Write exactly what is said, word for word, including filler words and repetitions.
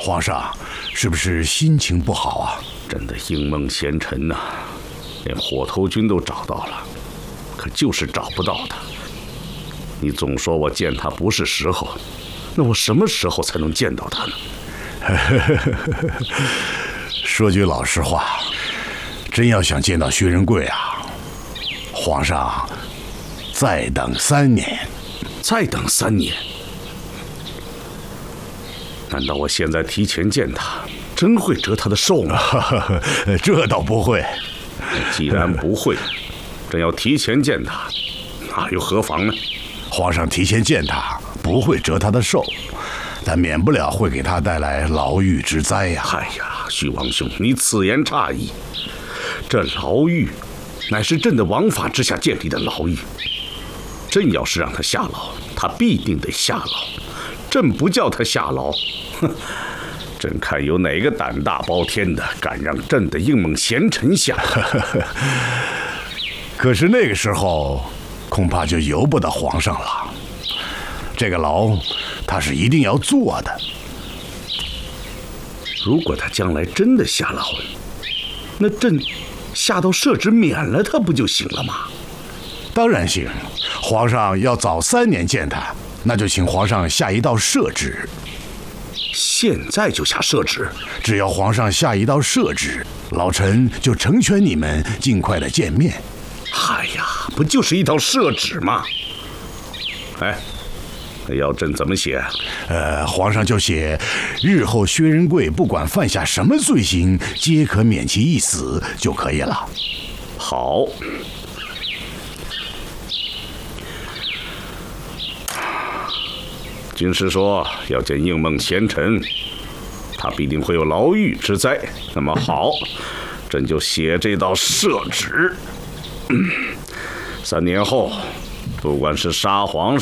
皇上是不是心情不好啊？ 朕的应梦贤臣呐、啊，连火头军都找到了，可就是找不到他。你总说我见他不是时候，那我什么时候才能见到他呢？ 说句老实话，真要想见到薛仁贵啊，皇上再等三年。 再等三年？难道我现在提前见他，真会折他的寿吗？ 这倒不会。 既然不会，朕要提前见他，那又何妨呢？ 皇上提前见他，不会折他的寿，但免不了会给他带来牢狱之灾呀、 啊！哎呀，徐王兄，你此言差矣。这牢狱，乃是朕的王法之下建立的牢狱。朕要是让他下牢，他必定得下牢。朕不叫他下牢，哼！朕看有哪个胆大包天的敢让朕的应梦贤臣下？ 可是那个时候，恐怕就由不得皇上了。这个牢，他是一定要坐的。 如果他将来真的下牢，那朕下到赦职免了他不就行了吗？ 当然行。皇上要早三年见他，那就请皇上下一道赦旨。 现在就下赦旨？ 只要皇上下一道赦旨，老臣就成全你们尽快的见面。 哎呀，不就是一道赦旨吗？哎，要朕怎么写？ 呃，皇上就写，日后薛仁贵不管犯下什么罪行，皆可免其一死就可以了。 好。军师说要见应梦贤臣，他必定会有牢狱之灾。那么好，朕就写这道赦旨。嗯，三年后，不管是沙皇